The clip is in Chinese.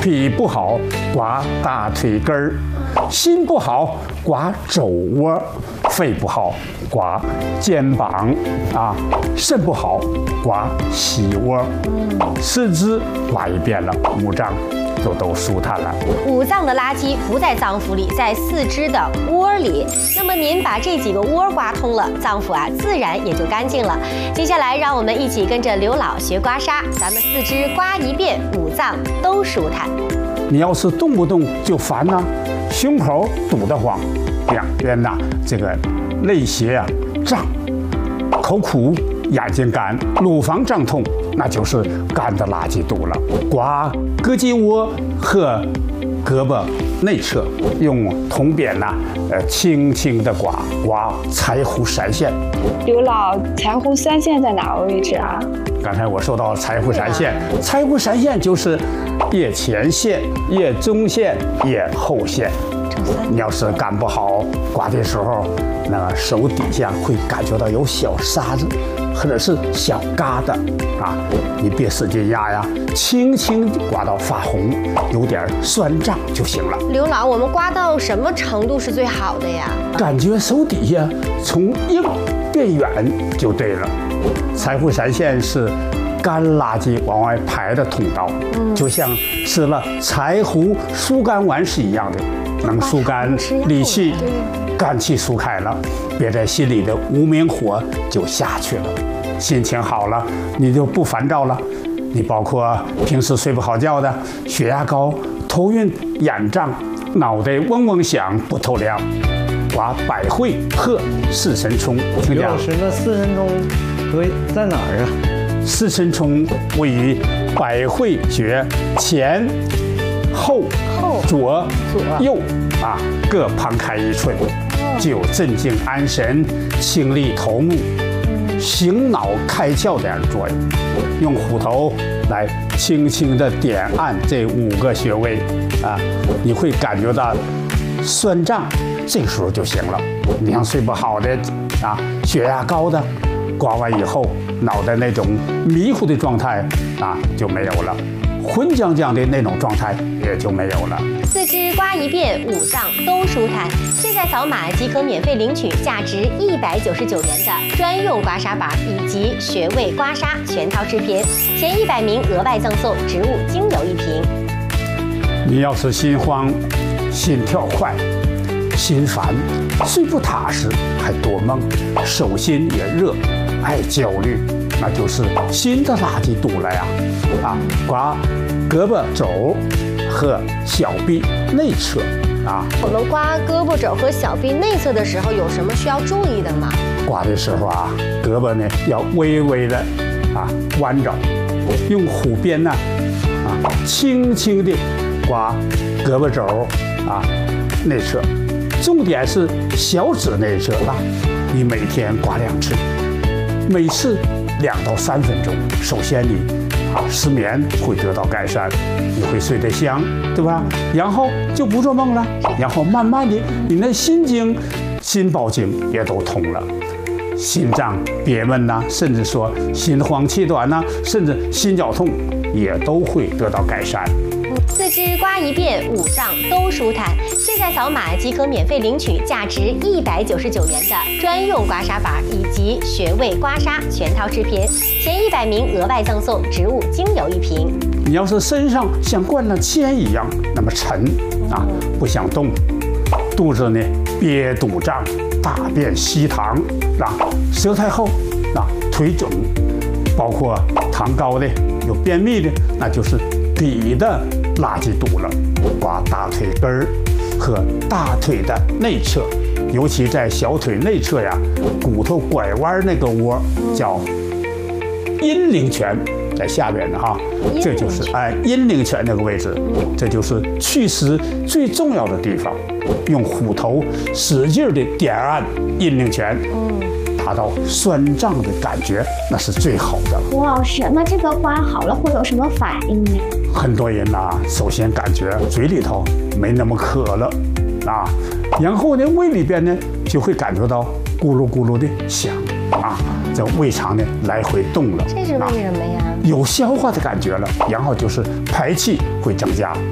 脾不好，刮大腿根儿；心不好，刮肘窝；肺不好，刮肩膀啊；肾不好，刮膝窝；四肢刮一遍了，五脏都舒坦了。 五脏的垃圾不在脏腑里，在四肢的窝里。那么您把这几个窝刮通了，脏腑自然也就干净了。接下来让我们一起跟着刘老学刮痧，咱们四肢刮一遍，五脏都舒坦。 你要是动不动就烦呐，胸口堵得慌，两边呐这个肋胁胀，口苦，眼睛干，乳房胀痛，那就是肝的垃圾堵了。刮胳肌窝和胳膊内侧，用铜鞭轻轻地刮柴胡三线。 刘老，柴胡三线在哪个位置啊？ 刚才我说到柴胡三线，柴胡三线就是腋前线、腋中线、腋后线。你要是干不好，刮的时候，那个手底下会感觉到有小沙子，或者是小疙瘩啊，你别使劲压呀，轻轻刮到发红，有点酸胀就行了。 刘老，我们刮到什么程度是最好的呀？ 感觉手底下从硬变软就对了。柴胡三线是干垃圾往外排的通道，就像吃了柴胡疏肝丸是一样的。能疏肝理气，肝气疏开了，憋在心里的无名火就下去了，心情好了，你就不烦躁了。你包括平时睡不好觉的，血压高、头晕眼胀、脑袋嗡嗡响、不透亮，刮百会和四神聪。 刘老师，那四神聪在哪儿啊？ 四神聪位于百会穴前、后、左、右各旁开1寸，具有镇静安神、清利头目、醒脑开窍这样的作用。用虎头来轻轻地点按这5个穴位你会感觉到酸胀，这个时候就行了。你像睡不好的血压高的，刮完以后脑袋那种迷糊的状态就没有了，浑浆浆的那种状态也就没有了。 四肢刮一遍，五脏都舒坦。现在扫码即可免费领取价值199元的专用刮痧板以及穴位刮痧全套视频，前100名额外赠送植物精油1瓶。 你要是心慌、心跳快、心烦、睡不踏实，还多梦，手心也热，爱焦虑，那就是心的垃圾堵了呀！刮胳膊肘和小臂内侧我们刮胳膊肘和小臂内侧的时候，有什么需要注意的吗？ 刮的时候胳膊呢要微微的弯着，用虎鞭轻轻地刮胳膊肘内侧，重点是小指内侧你每天刮2次，每次2到3分钟。首先你失眠会得到改善，你会睡得香，对吧？然后就不做梦了，然后慢慢的你的心经、心包经也都通了，心脏憋闷甚至说心慌气短甚至心绞痛也都会得到改善。 四肢刮一遍，五脏都舒坦。现在扫码即可免费领取价值199元的专用刮痧板以及穴位刮痧全套视频，前100名额外赠送植物精油1瓶。 你要是身上像灌了铅一样那么沉不想动，肚子呢憋肚胀，大便稀溏舌苔厚腿肿，包括糖高的、有便秘的，那就是脾的垃圾堵了。刮大腿根儿和大腿的内侧，尤其在小腿内侧骨头拐弯那个窝叫阴陵泉，在下边的这就是阴陵泉那个位置，这就是祛湿最重要的地方。用虎头使劲的点按阴陵泉，达到酸胀的感觉，那是最好的了。 吴老师，那这个刮好了会有什么反应呢？ 很多人首先感觉嘴里头没那么渴了然后呢胃里边呢就会感觉到咕噜咕噜的响这胃肠呢来回动了， 这是为什么呀？ 有消化的感觉了，然后就是排气会增加。